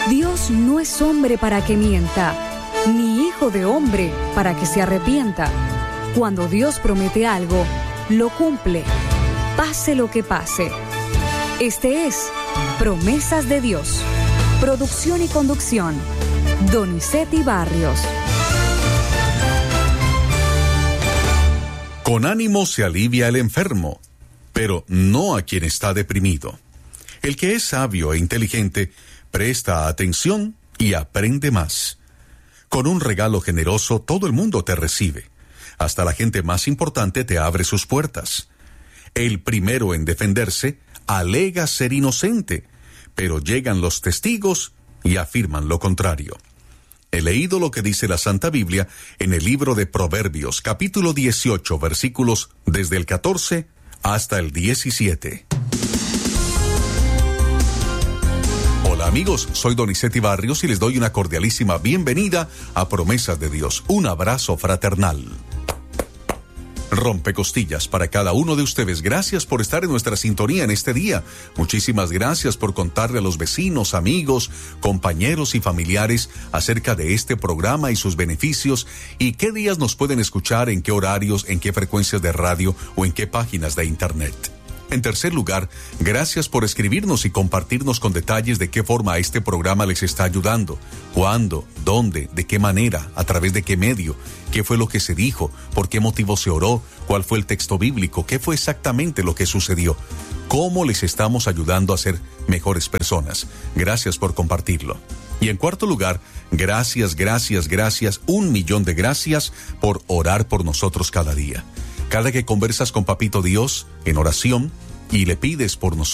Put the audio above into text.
Dios no es hombre para que mienta, ni hijo de hombre para que se arrepienta. Cuando Dios promete algo, lo cumple, pase lo que pase. Este es Promesas de Dios. Producción y conducción, Donizetti Barrios. Con ánimo se alivia el enfermo, pero no a quien está deprimido. El que es sabio e inteligente presta atención y aprende más. Con un regalo generoso todo el mundo te recibe. Hasta la gente más importante te abre sus puertas. El primero en defenderse alega ser inocente, pero llegan los testigos y afirman lo contrario. He leído lo que dice la Santa Biblia en el libro de Proverbios, capítulo 18, versículos desde el 14 hasta el 17. Hola amigos, soy Donizetti Barrios y les doy una cordialísima bienvenida a Promesas de Dios. Un abrazo fraternal. Rompecostillas para cada uno de ustedes. Gracias por estar en nuestra sintonía en este día. Muchísimas gracias por contarle a los vecinos, amigos, compañeros y familiares acerca de este programa y sus beneficios y qué días nos pueden escuchar, en qué horarios, en qué frecuencias de radio o en qué páginas de internet. En tercer lugar, gracias por escribirnos y compartirnos con detalles de qué forma este programa les está ayudando, cuándo, dónde, de qué manera, a través de qué medio, qué fue lo que se dijo, por qué motivo se oró, cuál fue el texto bíblico, qué fue exactamente lo que sucedió, cómo les estamos ayudando a ser mejores personas. Gracias por compartirlo. Y en cuarto lugar, gracias, 1,000,000 de gracias por orar por nosotros cada día. Cada que conversas con Papito Dios en oración y le pides por nosotros,